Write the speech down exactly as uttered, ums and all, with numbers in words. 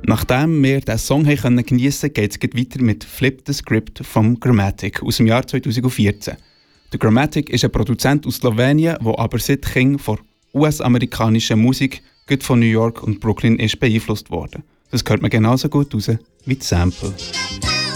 Nachdem wir diesen Song geniessen konnten, geht es weiter mit «Flip the Script» vom Gramatik aus dem Jahr zweitausendvierzehn. Der Gramatik ist ein Produzent aus Slowenien, der aber seit Kind von U S-amerikanischer Musik, gut von New York und Brooklyn, ist beeinflusst worden. Das hört man genauso gut raus wie die Sample.